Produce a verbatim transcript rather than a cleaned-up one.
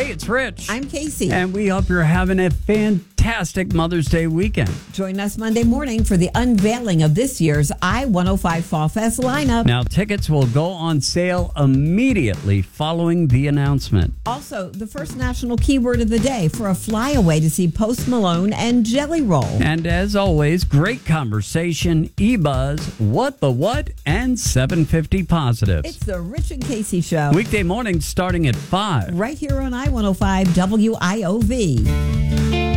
Hey, it's Rich. I'm Casey. And we hope you're having a fantastic Mother's Day weekend. Join us Monday morning for the unveiling of this year's I one oh five Fall Fest lineup. Now, tickets will go on sale immediately following the announcement. Also, the first national keyword of the day for a flyaway to see Post Malone and Jelly Roll. And as always, great conversation, e-buzz, what the what, and seven fifty positives. It's the Rich and Casey Show. Weekday mornings starting at five. Right here on I one oh five W I O V.